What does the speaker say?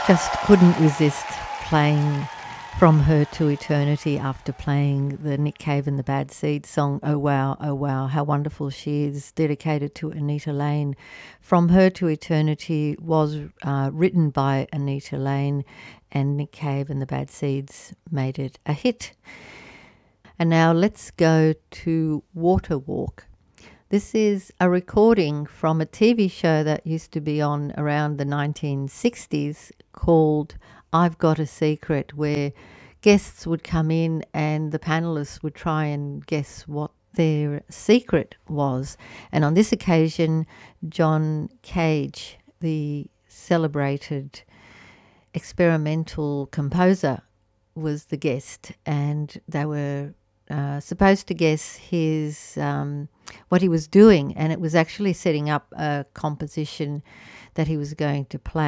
Just couldn't resist playing From Her to Eternity after playing the Nick Cave and the Bad Seeds song, Oh Wow, How Wonderful She Is, dedicated to Anita Lane. From Her to Eternity was written by Anita Lane, and Nick Cave and the Bad Seeds made it a hit. And now let's go to Water Walk. This is a recording from a TV show that used to be on around the 1960s called I've Got a Secret, where guests would come in and the panelists would try and guess what their secret was. And on this occasion, John Cage, the celebrated experimental composer, was the guest, and they were supposed to guess his what he was doing, and it was actually setting up a composition that he was going to play.